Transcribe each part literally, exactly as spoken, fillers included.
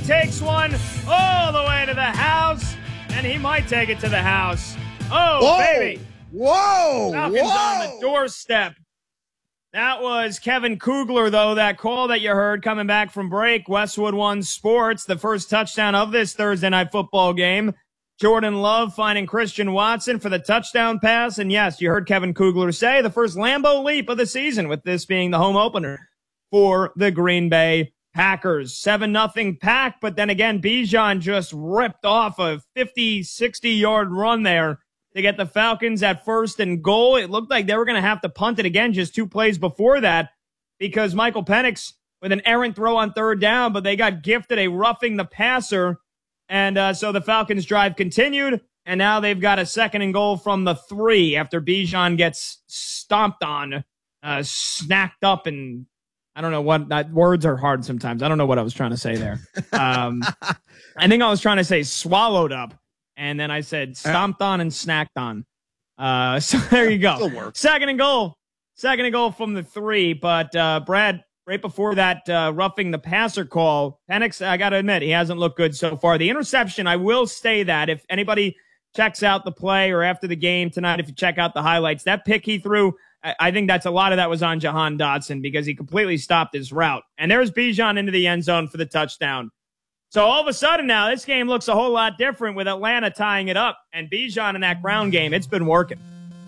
takes one all the way to the house, and he might take it to the house. Oh, Whoa. baby. Whoa. Falcons Whoa. on the doorstep. That was Kevin Kugler, though, that call that you heard coming back from break. Westwood One Sports, the first touchdown of this Thursday night football game. Jordan Love finding Christian Watson for the touchdown pass. And yes, you heard Kevin Kugler say the first Lambeau leap of the season, with this being the home opener for the Green Bay Packers. seven nothing Pack, but then again, Bijan just ripped off a fifty, sixty-yard run there to get the Falcons at first and goal. It looked like they were going to have to punt it again just two plays before that because Michael Penix with an errant throw on third down, but they got gifted a roughing the passer. And uh, so the Falcons drive continued, and now they've got a second and goal from the three after Bijan gets stomped on, uh, snacked up, and I don't know what, that, words are hard sometimes. I don't know what I was trying to say there. Um, I think I was trying to say swallowed up. And then I said stomped on and snacked on. Uh, so there you go. Second and goal. Second and goal from the three. But, uh, Brad, right before that uh, roughing the passer call, Penix, I got to admit, he hasn't looked good so far. The interception, I will say that if anybody checks out the play or after the game tonight, if you check out the highlights, that pick he threw, I, I think that's a lot of that was on Jahan Dotson because he completely stopped his route. And there's Bijan into the end zone for the touchdown. So all of a sudden now, this game looks a whole lot different with Atlanta tying it up. And Bijan in that ground game, it's been working.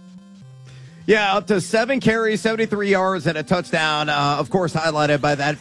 Yeah, up to seven carries, seventy-three yards, and a touchdown. Uh, of course, highlighted by that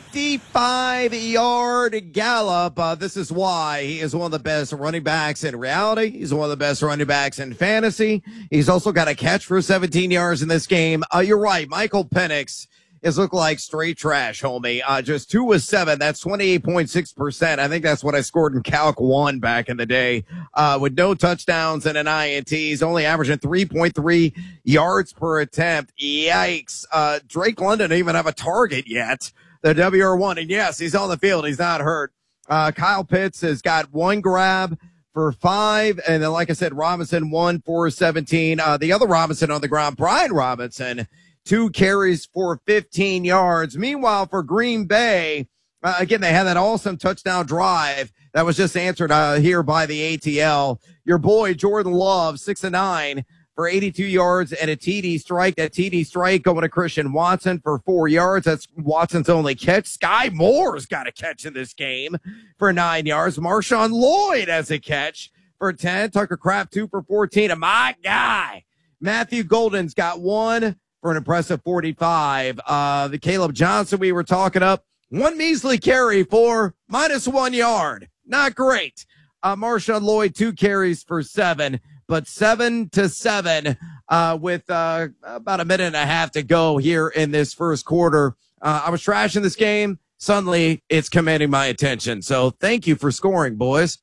fifty-five-yard gallop. Uh, this is why he is one of the best running backs in reality. He's one of the best running backs in fantasy. He's also got a catch for seventeen yards in this game. Uh, you're right, Michael Penix is look like straight trash, homie. Uh, just two of seven. That's twenty-eight point six percent. I think that's what I scored in Calc one back in the day, uh, with no touchdowns and an I N T. He's only averaging three point three yards per attempt. Yikes. Uh, Drake London didn't even have a target yet. The W R one. And yes, he's on the field. He's not hurt. Uh, Kyle Pitts has got one grab for five. And then, like I said, Robinson, one for seventeen. Uh, the other Robinson on the ground, Brian Robinson, two carries for fifteen yards. Meanwhile, for Green Bay, uh, again, they had that awesome touchdown drive that was just answered uh, here by the A T L. Your boy, Jordan Love, six and nine for eighty-two yards and a T D strike. That T D strike going to Christian Watson for four yards. That's Watson's only catch. Sky Moore's got a catch in this game for nine yards. Marshawn Lloyd has a catch for ten. Tucker Kraft, two for fourteen. And my guy, Matthew Golden's got one for an impressive forty-five. Uh, the Caleb Johnson we were talking up, one measly carry for minus one yard. Not great. Uh, Marshawn Lloyd, two carries for seven, but seven to seven, uh, with, uh, about a minute and a half to go here in this first quarter. Uh, I was trashing this game. Suddenly it's commanding my attention. So thank you for scoring, boys.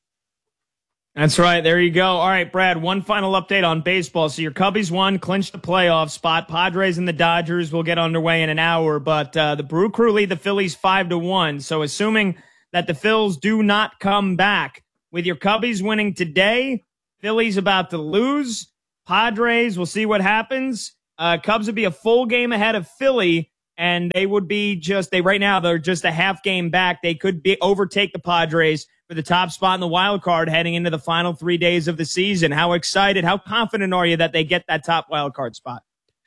That's right. There you go. All right, Brad, one final update on baseball. So your Cubbies won, clinched the playoff spot. Padres and the Dodgers will get underway in an hour, but uh, the Brew Crew lead the Phillies five to one. So assuming that the Phils do not come back, with your Cubbies winning today, Phillies about to lose. Padres, we'll see what happens. Uh, Cubs would be a full game ahead of Philly, and they would be just, they right now, they're just a half game back. They could be overtake the Padres for the top spot in the wild card heading into the final three days of the season. How excited, how confident are you that they get that top wild card spot?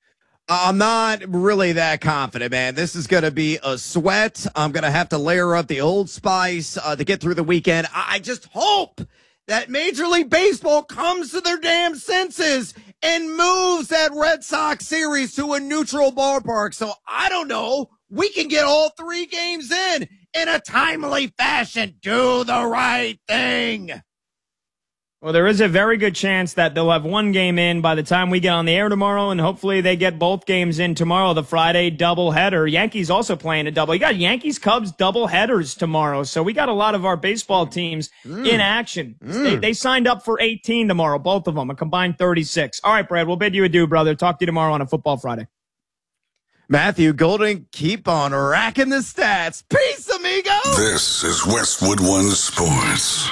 I'm not really that confident, man. This is going to be a sweat. I'm going to have to layer up the Old Spice uh, to get through the weekend. I just hope that Major League Baseball comes to their damn senses and moves that Red Sox series to a neutral ballpark. So I don't know. We can get all three games in in a timely fashion. Do the right thing. Well, there is a very good chance that they'll have one game in by the time we get on the air tomorrow, and hopefully they get both games in tomorrow, the Friday doubleheader. Yankees also playing a double. You got Yankees-Cubs doubleheaders tomorrow, so we got a lot of our baseball teams mm. in action. Mm. They, they signed up for eighteen tomorrow, both of them, a combined thirty-six. All right, Brad, we'll bid you adieu, brother. Talk to you tomorrow on a Football Friday. Matthew Golden, keep on racking the stats. Peace, amigo! This is Westwood One Sports.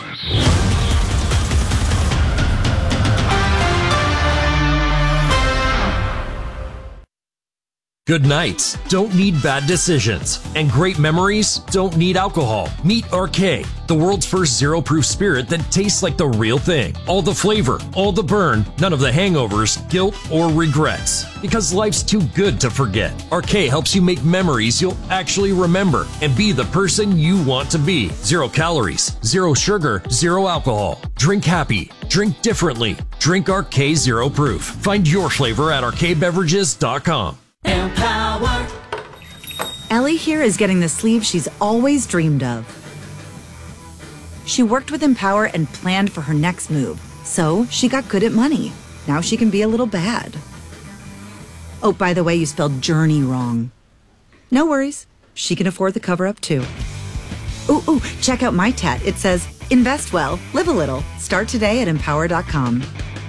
Good Good nights don't need bad decisions, and great memories don't need alcohol. Meet R K, the world's first zero-proof spirit that tastes like the real thing. All the flavor, all the burn, none of the hangovers, guilt, or regrets. Because life's too good to forget. R K helps you make memories you'll actually remember and be the person you want to be. Zero calories, zero sugar, zero alcohol. Drink happy. Drink differently. Drink R K Zero Proof. Find your flavor at R K beverages dot com. Empower. Ellie here is getting the sleeve she's always dreamed of. She worked with Empower and planned for her next move, so she got good at money. Now she can be a little bad. Oh, by the way, you spelled journey wrong. No worries. She can afford the cover-up too. Ooh, ooh, check out my tat. It says, invest well, live a little. Start today at empower dot com.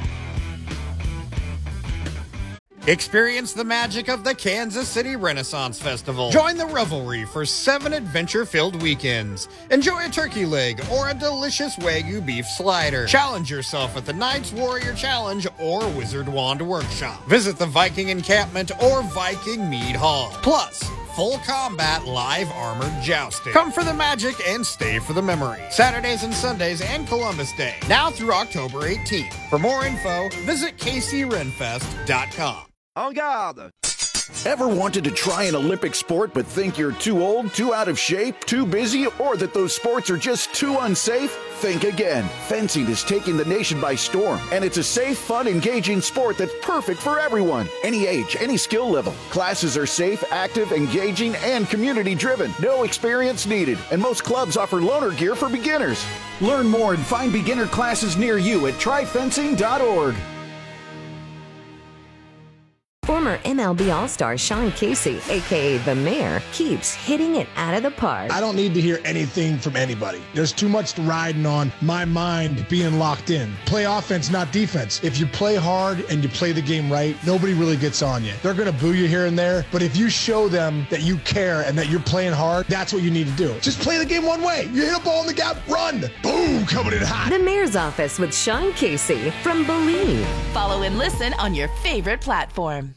Experience the magic of the Kansas City Renaissance Festival. Join the revelry for seven adventure-filled weekends. Enjoy a turkey leg or a delicious Wagyu beef slider. Challenge yourself at the Knights Warrior Challenge or Wizard Wand Workshop. Visit the Viking Encampment or Viking Mead Hall. Plus, full combat live armored jousting. Come for the magic and stay for the memory. Saturdays and Sundays and Columbus Day. Now through October eighteenth. For more info, visit K C renfest dot com. En garde! Ever wanted to try an Olympic sport but think you're too old, too out of shape, too busy, or that those sports are just too unsafe? Think again. Fencing is taking the nation by storm, and it's a safe, fun, engaging sport that's perfect for everyone. Any age, any skill level. Classes are safe, active, engaging, and community-driven. No experience needed, and most clubs offer loaner gear for beginners. Learn more and find beginner classes near you at try fencing dot org. Former M L B All-Star Sean Casey, a k a. The Mayor, keeps hitting it out of the park. I don't need to hear anything from anybody. There's too much riding on my mind being locked in. Play offense, not defense. If you play hard and you play the game right, nobody really gets on you. They're going to boo you here and there, but if you show them that you care and that you're playing hard, that's what you need to do. Just play the game one way. You hit a ball in the gap, run. Boom, coming in hot. The Mayor's Office with Sean Casey from Believe. Follow and listen on your favorite platform.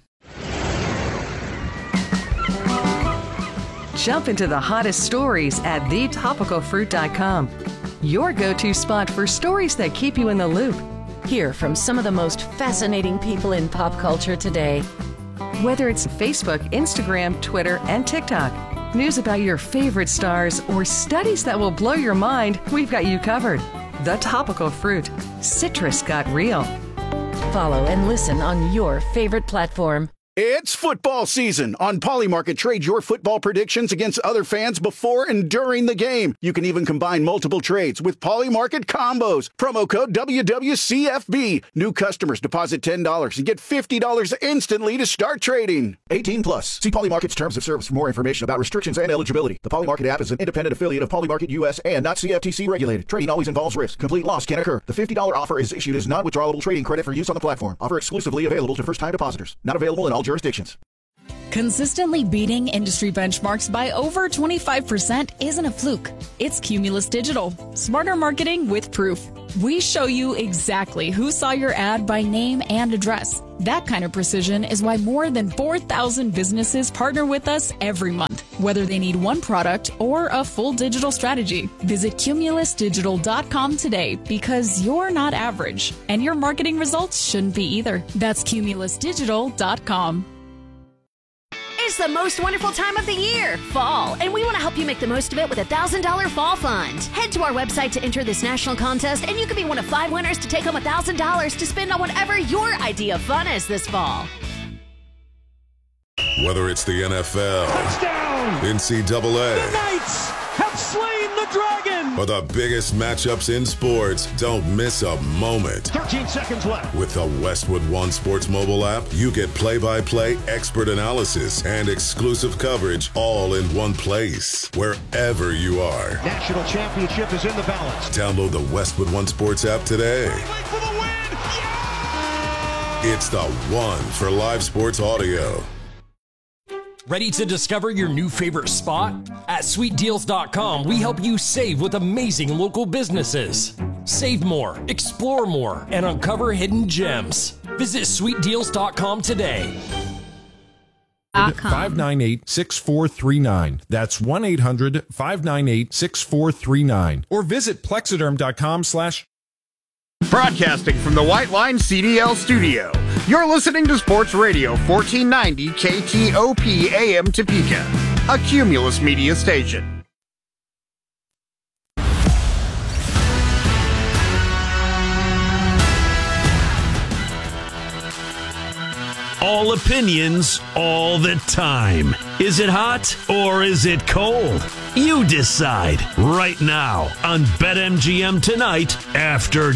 Jump into the hottest stories at the topical fruit dot com. Your go-to spot for stories that keep you in the loop. Hear from some of the most fascinating people in pop culture today. Whether it's Facebook, Instagram, Twitter, and TikTok, news about your favorite stars, or studies that will blow your mind, we've got you covered. The Topical Fruit. Citrus got real. Follow and listen on your favorite platform. It's football season. On Polymarket, trade your football predictions against other fans before and during the game. You can even combine multiple trades with Polymarket combos. Promo code W W C F B. New customers deposit ten dollars and get fifty dollars instantly to start trading. eighteen plus. See Polymarket's terms of service for more information about restrictions and eligibility. The Polymarket app is an independent affiliate of Polymarket U S and not C F T C regulated. Trading always involves risk. Complete loss can occur. The fifty dollars offer is issued as non-withdrawable trading credit for use on the platform. Offer exclusively available to first-time depositors. Not available in all jurisdictions. Consistently beating industry benchmarks by over twenty-five percent isn't a fluke. It's Cumulus Digital. Smarter marketing with proof. We show you exactly who saw your ad by name and address. That kind of precision is why more than four thousand businesses partner with us every month, whether they need one product or a full digital strategy. Visit cumulus digital dot com today because you're not average, and your marketing results shouldn't be either. That's cumulus digital dot com. It's the most wonderful time of the year, fall, and we want to help you make the most of it with a one thousand dollars Fall Fund. Head to our website to enter this national contest, and you could be one of five winners to take home one thousand dollars to spend on whatever your idea of fun is this fall. Whether it's the N F L, touchdown, N C double A, the Knights have slain the dragon, or the biggest matchups in sports, don't miss a moment. thirteen seconds left. With the Westwood One Sports mobile app, you get play-by-play, expert analysis, and exclusive coverage all in one place, wherever you are. National championship is in the balance. Download the Westwood One Sports app today. For the win. Yeah! It's the one for live sports audio. Ready to discover your new favorite spot? At sweet deals dot com, we help you save with amazing local businesses. Save more, explore more, and uncover hidden gems. Visit sweet deals dot com today. five nine eight, six four three nine. That's one eight hundred, five nine eight, six four three nine. Or visit plexiderm.com slash. Broadcasting from the White Line C D L studio, you're listening to Sports Radio fourteen ninety K T O P A M Topeka, a Cumulus media station. All opinions, all the time. Is it hot or is it cold? You decide right now on BetMGM Tonight after